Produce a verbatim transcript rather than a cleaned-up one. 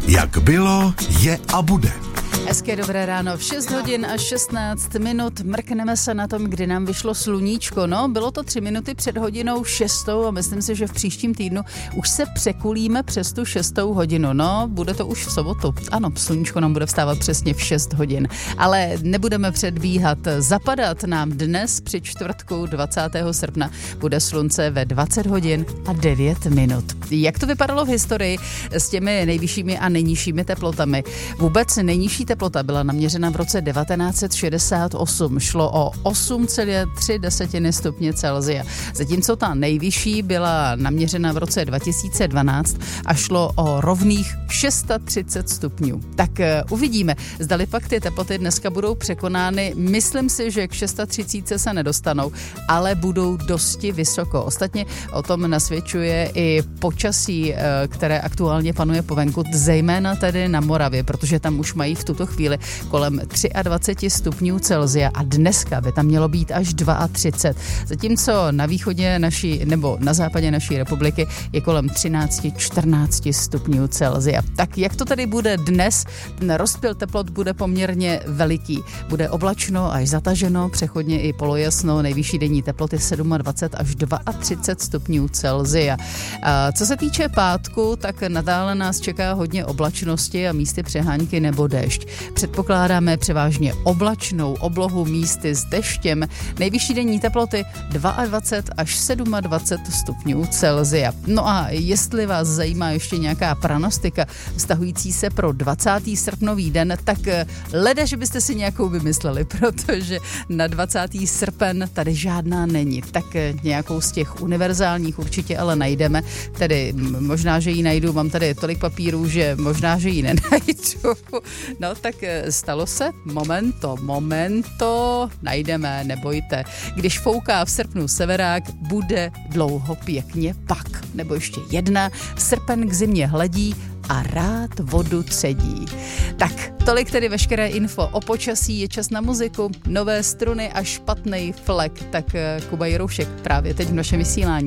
Jak bylo, je a bude. Hezké dobré ráno, v šest hodin a šestnáct minut, mrkneme se na tom, kdy nám vyšlo sluníčko. No, bylo to tři minuty před hodinou šestou a myslím si, že v příštím týdnu už se překulíme přes tu šestou hodinu. No, bude to už v sobotu. Ano, sluníčko nám bude vstávat přesně v šest hodin. Ale nebudeme předbíhat. Zapadat nám dnes při čtvrtku dvacátého srpna bude slunce ve dvacet hodin a devět minut. Jak to vypadalo v historii s těmi nejvyššími a nejnižšími teplotami? Vůbec nejnižší teplota byla naměřena v roce devatenáct set šedesát osm. Šlo o osm celá tři stupně Celsia. Zatímco ta nejvyšší byla naměřena v roce dva tisíce dvanáct a šlo o rovných třicet šest stupňů. Tak uh, uvidíme, zdali pak ty teploty dneska budou překonány. Myslím si, že k třicet šest se nedostanou, ale budou dosti vysoko. Ostatně o tom nasvědčuje i počasí, uh, které aktuálně panuje po venku, zejména tedy na Moravě, protože tam už mají v tuto chvíli kolem dvacet tři stupňů Celsia a dneska by tam mělo být až třicet dva. Zatímco na východě naší, nebo na západě naší republiky je kolem třináct čtrnáct stupňů Celsia. Tak jak to tady bude dnes? Ten rozptyl teplot bude poměrně veliký. Bude oblačno až zataženo, přechodně i polojasno, nejvyšší denní teploty dvacet sedm až třicet dva stupňů Celsia. A co se týče pátku, tak nadále nás čeká hodně oblačnosti a místy přehánky nebo déšť. Předpokládáme převážně oblačnou oblohu, místy s deštěm. Nejvyšší denní teploty dvacet dva až dvacet sedm stupňů Celsia. No a jestli vás zajímá ještě nějaká pranostika vztahující se pro dvacátého srpnový den, tak leda, že byste si nějakou vymysleli, protože na dvacátého srpen tady žádná není. Tak nějakou z těch univerzálních určitě ale najdeme. Tedy možná, že ji najdu, mám tady tolik papírů, že možná, že ji nenajdu. No tak stalo se, momento, momento, najdeme, nebojte. Když fouká v srpnu severák, bude dlouho pěkně pak. Nebo ještě jedna, srpen k zimě hledí a rád vodu cedí. Tak, tolik tedy veškeré info o počasí, je čas na muziku, nové struny a špatnej flek. Tak Kuba Jiroušek právě teď v našem vysílání.